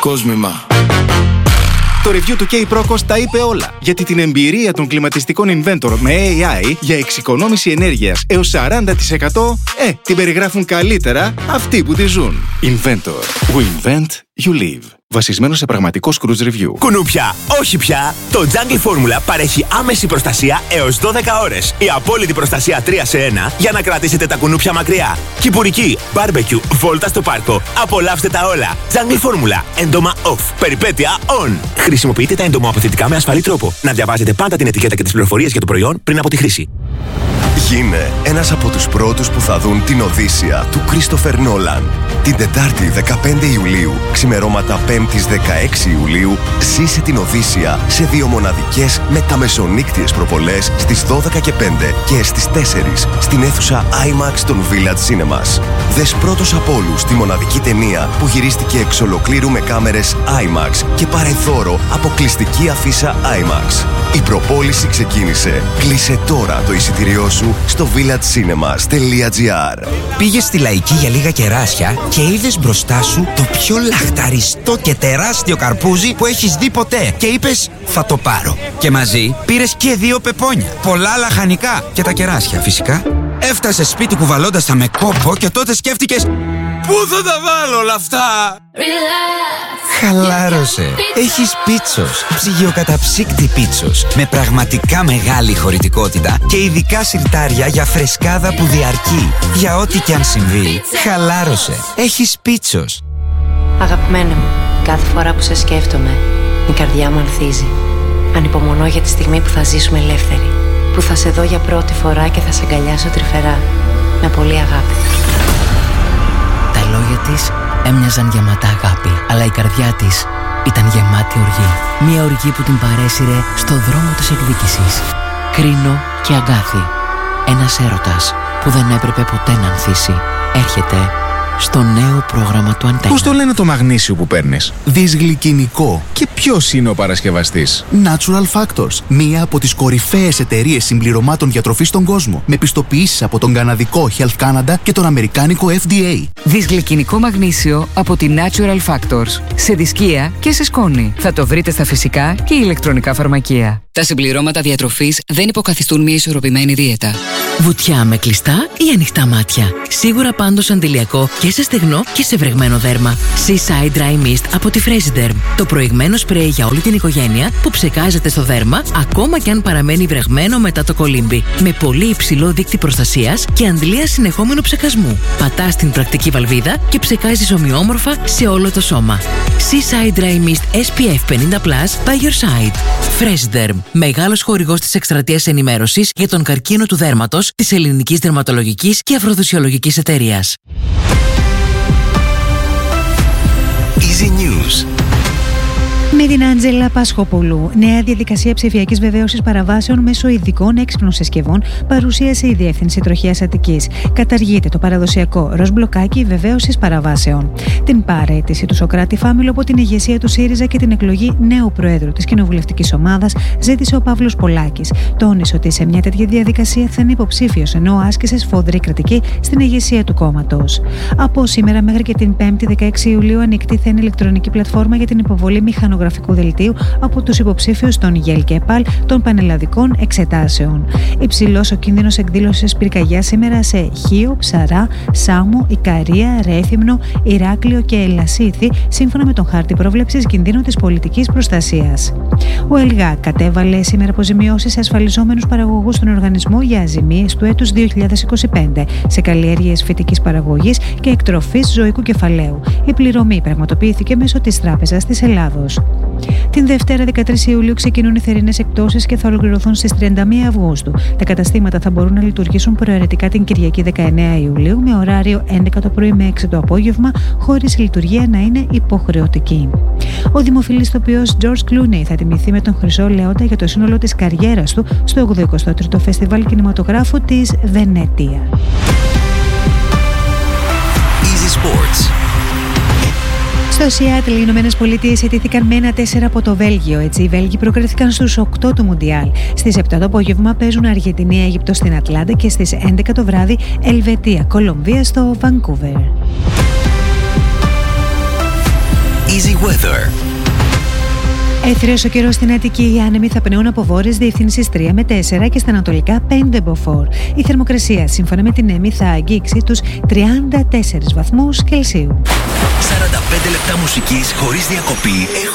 κόσμημα. Το review του K-Procos τα είπε όλα. Γιατί την εμπειρία των κλιματιστικών Inventor με AI για εξοικονόμηση ενέργειας έως 40% την περιγράφουν καλύτερα αυτοί που τη ζουν. Inventor. We invent, you live. Βασισμένο σε πραγματικό cruise review. Κουνούπια, όχι πια! Το Jungle Formula παρέχει άμεση προστασία έως 12 ώρες. Η απόλυτη προστασία 3 σε 1 για να κρατήσετε τα κουνούπια μακριά. Κυπουρική, barbecue, βόλτα στο πάρκο. Απολαύστε τα όλα. Jungle Formula. Έντομα off. Περιπέτεια on. Χρησιμοποιείτε τα εντομοαποθετικά με ασφαλή τρόπο. Να διαβάζετε πάντα την ετικέτα και τις πληροφορίες για το προϊόν πριν από τη χρήση. Γίνε ένας από τους πρώτους που θα δουν την Οδύσσεια του Κρίστοφερ Νόλαν. Την Τετάρτη 15 Ιουλίου, ξημερώματα 5ης 16 Ιουλίου, ζήσε την Οδύσσεια σε 2 μοναδικές μεταμεσονύκτιες προβολές στις 12 και 5 και στις 4 στην αίθουσα IMAX των Village Cinemas. Δες πρώτος από όλους τη μοναδική ταινία που γυρίστηκε εξ ολοκλήρου με κάμερες IMAX και πάρε δώρο αποκλειστική αφίσα IMAX. Η προπόληση ξεκίνησε. Κλείσε τώρα το εισιτήριό σου στο villagecinema.gr. Πήγες στη Λαϊκή για λίγα κεράσια και είδες μπροστά σου το πιο λαχταριστό και τεράστιο καρπούζι που έχεις δει ποτέ και είπες θα το πάρω. Και μαζί πήρες και 2 πεπόνια, πολλά λαχανικά και τα κεράσια φυσικά. Έφτασες σπίτι κουβαλώντας τα με κόπο και τότε σκέφτηκες πού θα τα βάλω όλα αυτά. Χαλάρωσε. Έχεις Πίτσος. Ψυγειοκαταψύκτη Πίτσος. Με πραγματικά μεγάλη χωρητικότητα και ειδικά σιρτάρια για φρεσκάδα που διαρκεί. Για ό,τι κι αν συμβεί, χαλάρωσε. Έχεις Πίτσος. Αγαπημένα μου, κάθε φορά που σε σκέφτομαι, η καρδιά μου ανθίζει. Ανυπομονώ για τη στιγμή που θα ζήσουμε ελεύθεροι. Που θα σε δω για πρώτη φορά και θα σε αγκαλιάσω τρυφερά. Με πολύ αγάπη. Τα λόγια της έμοιαζαν γεμάτα αγάπη, αλλά η καρδιά της ήταν γεμάτη οργή. Μια οργή που την παρέσυρε στο δρόμο της εκδίκησης. Κρίνο και Αγκάθη. Ένας έρωτας που δεν έπρεπε ποτέ να ανθίσει. Έρχεται στο νέο πρόγραμμα του Αντένα. Πώς το λένε το μαγνήσιο που παίρνεις? Δυσγλυκινικό. Και ποιος είναι ο παρασκευαστής? Natural Factors. Μία από τις κορυφαίες εταιρείες συμπληρωμάτων διατροφής στον κόσμο. Με πιστοποιήσεις από τον καναδικό Health Canada και τον αμερικάνικο FDA. Δυσγλυκινικό μαγνήσιο από τη Natural Factors. Σε δισκία και σε σκόνη. Θα το βρείτε στα φυσικά και ηλεκτρονικά φαρμακεία. Τα συμπληρώματα διατροφής δεν υποκαθιστούν μια ισορροπημένη δίαιτα. Βουτιά με κλειστά ή ανοιχτά μάτια. Σίγουρα πάντως αντιλιακό και σε στεγνό και σε βρεγμένο δέρμα. Seaside Dry Mist από τη Fresiderm. Το προηγμένο σπρέι για όλη την οικογένεια που ψεκάζεται στο δέρμα ακόμα και αν παραμένει βρεγμένο μετά το κολύμπι. Με πολύ υψηλό δείκτη προστασίας και αντλία συνεχόμενου ψεκασμού. Πατάς την πρακτική βαλβίδα και ψεκάζεις ομοιόμορφα σε όλο το σώμα. Seaside Dry Mist SPF 50+ by your side. Fresiderm. Μεγάλος χορηγός της εκστρατείας ενημέρωσης για τον καρκίνο του δέρματος της Ελληνικής Δερματολογικής και Αφροδοσιολογικής Εταιρείας. Easy News. Με την Άντζελα Πασχοπούλου, νέα διαδικασία ψηφιακής βεβαίωσης παραβάσεων μέσω ειδικών έξυπνων συσκευών παρουσίασε η Διεύθυνση Τροχέας Αττικής. Καταργείται το παραδοσιακό ροζ μπλοκάκι βεβαίωσης παραβάσεων. Την παραίτηση του Σωκράτη Φάμιλο από την ηγεσία του ΣΥΡΙΖΑ και την εκλογή νέου Προέδρου της κοινοβουλευτικής ομάδας ζήτησε ο Παύλος Πολάκης. Τόνισε ότι σε μια τέτοια διαδικασία θα είναι υποψήφιος, ενώ άσκησε σφοδρή κριτική στην ηγεσία του κόμματος. Από σήμερα μέχρι και την 5η 16 Ιουλίου ανοιχτή θα είναι ηλεκτρονική πλατφόρμα για την υποβολή μηχανογραφικού δελτίου από τους υποψήφιους των ΓΕΛ και ΕΠΑΛ των πανελλαδικών εξετάσεων. Υψηλός ο κίνδυνος εκδήλωσης πυρκαγιάς σήμερα σε Χίο, Ψαρά, Σάμο, Ικαρία, Ρέθυμνο, Ηράκλειο και Ελασίθι, σύμφωνα με τον χάρτη πρόβλεψης κινδύνου της πολιτικής προστασίας. Ο ΕΛΓΑ κατέβαλε σήμερα αποζημιώσεις σε ασφαλιζόμενους παραγωγούς στον οργανισμό για ζημίες του έτους 2025 σε καλλιέργειες φυτικής παραγωγής και εκτροφής ζωικού κεφαλαίου. Η πληρωμή πραγματοποιήθηκε μέσω της Τράπεζας της Ελλάδος. Την Δευτέρα 13 Ιουλίου ξεκινούν οι θερινές εκτόσεις και θα ολοκληρωθούν στις 31 Αυγούστου. Τα καταστήματα θα μπορούν να λειτουργήσουν προαιρετικά την Κυριακή 19 Ιουλίου με ωράριο 11 το πρωί με 6 το απόγευμα, χωρίς η λειτουργία να είναι υποχρεωτική. Ο δημοφιλής ηθοποιός George Clooney θα τιμηθεί με τον Χρυσό Λέοντα για το σύνολο της καριέρας του στο 83ο Φεστιβάλ Κινηματογράφου της Βενετία. Easy Sports. Στο Σιάτλ, οι Ηνωμένες Πολιτείες ιτήθηκαν με 1-4 από το Βέλγιο. Έτσι, οι Βέλγοι προκρίθηκαν στους 8 του Μουντιάλ. Στις 7 το απόγευμα παίζουν Αργεντινή-Αίγυπτο στην Ατλάντα και στις 11 το βράδυ Ελβετία-Κολομβία στο Βανκούβερ. Easy Weather. Έθριος ο καιρός στην Αττική. Οι άνεμοι θα πνέουν από βόρειες διευθύνσεις 3 με 4 και στα ανατολικά 5 μποφόρ. Η θερμοκρασία σύμφωνα με την ΕΜΗ θα αγγίξει τους 34 βαθμούς Κελσίου. 45 λεπτά μουσικής χωρίς διακοπή.